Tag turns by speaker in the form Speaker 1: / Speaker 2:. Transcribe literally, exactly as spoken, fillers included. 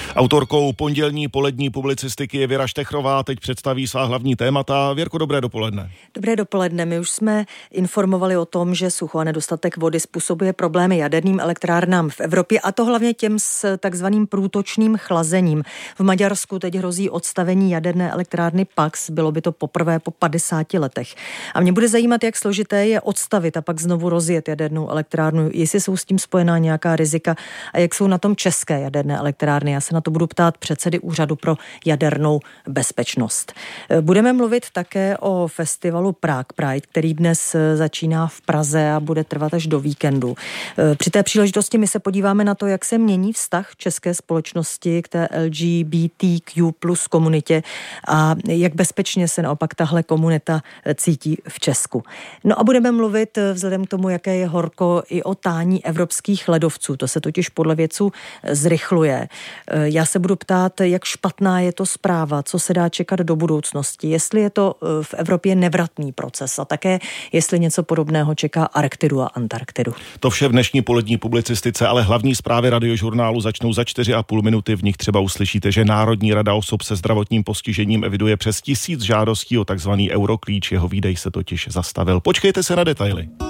Speaker 1: Autorkou pondělní polední publicistiky je Věra Štechrová, teď představí svá hlavní témata. Věrko, dobré dopoledne.
Speaker 2: Dobré dopoledne. My už jsme informovali o tom, že sucho a nedostatek vody způsobuje problémy jaderným elektrárnám v Evropě, a to hlavně těm s takzvaným průtočným chlazením. V Maďarsku teď hrozí odstavení jaderné elektrárny Pax, bylo by to poprvé po padesáti letech. A mě bude zajímat, jak složité je odstavit a pak znovu rozjet jadernou elektrárnu, jestli jsou s tím spojená nějaká rizika a jak jsou na tom české jaderné elektrárny. Já se na to budu ptát předsedy Úřadu pro jadernou bezpečnost. Budeme mluvit také o festivalu Prague Pride, který dnes začíná v Praze a bude trvat až do víkendu. Při té příležitosti my se podíváme na to, jak se mění vztah české společnosti k té L G B T Q plus komunitě a jak bezpečně se naopak tahle komunita cítí v Česku. No a budeme mluvit vzhledem k tomu, jaké je horko, i o tání evropských ledovců. To se totiž podle vědců zrychluje. Já se budu ptát, jak špatná je to zpráva, co se dá čekat do budoucnosti, jestli je to v Evropě nevratný proces a také jestli něco podobného čeká Arktidu a Antarktidu.
Speaker 1: To vše v dnešní polední publicistice, ale hlavní zprávy Radiožurnálu začnou za čtyři a půl minuty. V nich třeba uslyšíte, že Národní rada osob se zdravotním postižením eviduje přes tisíc žádostí o takzvaný euroklíč. Jeho výdej se totiž zastavil. Počkejte se na detaily.